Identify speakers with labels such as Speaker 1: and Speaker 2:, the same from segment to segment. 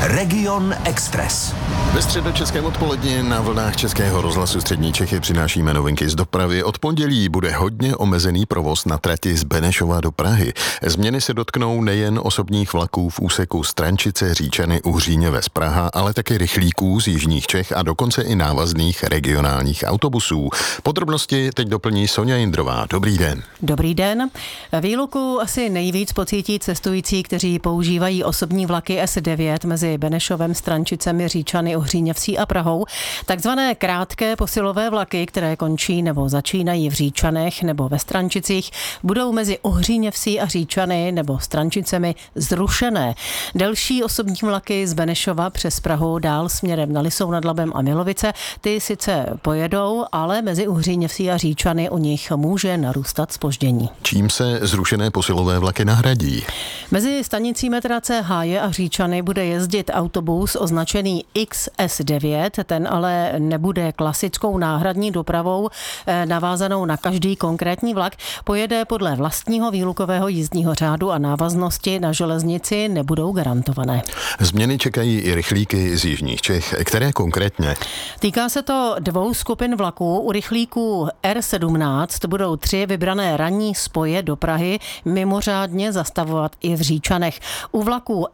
Speaker 1: Region Express.
Speaker 2: Ve středočeském odpoledni na vlnách Českého rozhlasu Střední Čechy přinášíme novinky z dopravy. Od pondělí bude hodně omezený provoz na trati z Benešova do Prahy. Změny se dotknou nejen osobních vlaků v úseku Strančice, Říčany, Uhříněves, Praha, ale také rychlíků z jižních Čech a dokonce i návazných regionálních autobusů. Podrobnosti teď doplní Sonja Jindrová. Dobrý den.
Speaker 3: Dobrý den. Výluku asi nejvíc pocítí cestující, kteří používají osobní vlaky S9 mezi Benešovem, Strančicemi, Říčany, Uhříněvsí a Prahou. Takzvané krátké posilové vlaky, které končí nebo začínají v Říčanech nebo ve Strančicích, budou mezi Uhříněvsí a Říčany nebo Strančicemi zrušené. Delší osobní vlaky z Benešova přes Prahu dál směrem na Lisou nad Labem a Milovice, ty sice pojedou, ale mezi Uhříněvsí a Říčany u nich může narůstat zpoždění.
Speaker 2: Čím se zrušené posilové vlaky nahradí?
Speaker 3: Mezi stanicí metra Háje a Říčany bude jezdit autobus označený XS9, ten ale nebude klasickou náhradní dopravou navázanou na každý konkrétní vlak, pojede podle vlastního výlukového jízdního řádu a návaznosti na železnici nebudou garantované.
Speaker 2: Změny čekají i rychlíky z jižních Čech. Které konkrétně?
Speaker 3: Týká se to 2 skupin vlaků. U rychlíků R17 budou 3 vybrané ranní spoje do Prahy mimořádně zastavovat i v Říčanech. U vlaků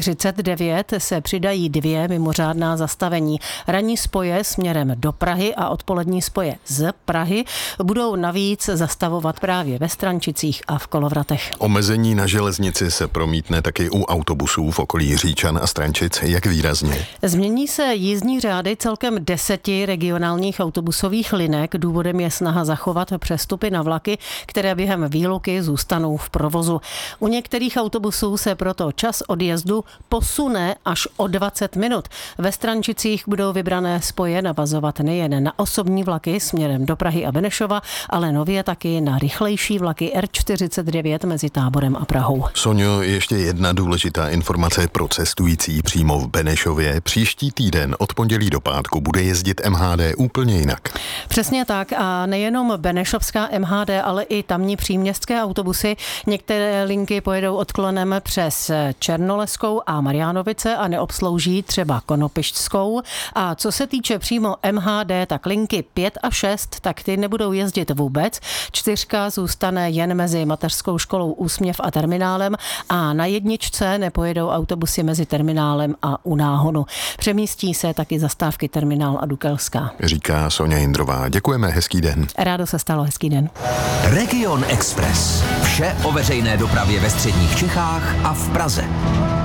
Speaker 3: R49 se přidají 2 mimořádná zastavení. Ranní spoje směrem do Prahy a odpolední spoje z Prahy budou navíc zastavovat právě ve Strančicích a v Kolovratech.
Speaker 2: Omezení na železnici se promítne taky u autobusů v okolí Říčan a Strančic. Jak výrazně?
Speaker 3: Změní se jízdní řády celkem 10 regionálních autobusových linek. Důvodem je snaha zachovat přestupy na vlaky, které během výluky zůstanou v provozu. U některých autobusů se proto čas odjezdu posune až o 20 minut. Ve Strančicích budou vybrané spoje navazovat nejen na osobní vlaky směrem do Prahy a Benešova, ale nově taky na rychlejší vlaky R49 mezi Táborem a Prahou.
Speaker 2: Sonjo, ještě jedna důležitá informace pro cestující přímo v Benešově. Příští týden od pondělí do pátku bude jezdit MHD úplně jinak.
Speaker 3: Přesně tak a nejenom benešovská MHD, ale i tamní příměstské autobusy. Některé linky pojedou odklonem přes Černoleskou a Mariánovice a neobslouží třeba Konopišťskou. A co se týče přímo MHD, tak linky 5 a 6, tak ty nebudou jezdit vůbec. 4 zůstane jen mezi mateřskou školou Úsměv a terminálem a na 1 nepojedou autobusy mezi terminálem a u Náhonu. Přemístí se taky zastávky Terminál a Dukelská.
Speaker 2: Říká Sonja Jindrová. Děkujeme, hezký den.
Speaker 3: Rádo se stalo, hezký den.
Speaker 1: Region Express. Vše o veřejné dopravě ve středních Čechách a v Praze.